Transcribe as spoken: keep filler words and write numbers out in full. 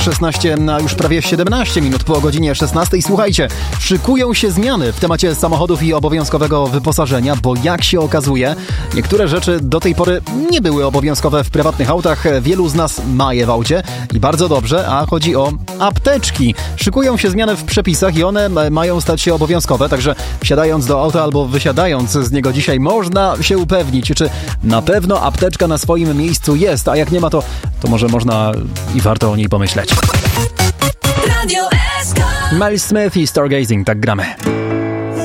szesnaście na już prawie siedemnaście minut po godzinie szesnastej. Słuchajcie, szykują się zmiany w temacie samochodów i obowiązkowego wyposażenia, bo jak się okazuje, niektóre rzeczy do tej pory nie były obowiązkowe w prywatnych autach. Wielu z nas ma je w aucie i bardzo dobrze, a chodzi o apteczki. Szykują się zmiany w przepisach i one mają stać się obowiązkowe, także wsiadając do auta albo wysiadając z niego dzisiaj można się upewnić, czy na pewno apteczka na swoim miejscu jest, a jak nie ma, to, to może można i warto o niej pomyśleć. Radio S K. Miles Smith i Stargazing, tak gramy.